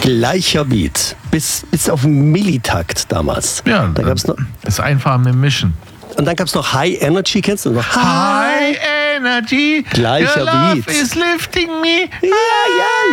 Gleicher Beat. Bis auf den Millitakt damals. Ja, da gab's noch, das einfach mit Mischen. und dann gab es noch High Energy, kennst du noch? High Energy, Gleicher your love Beat. is lifting me. Ja, ja,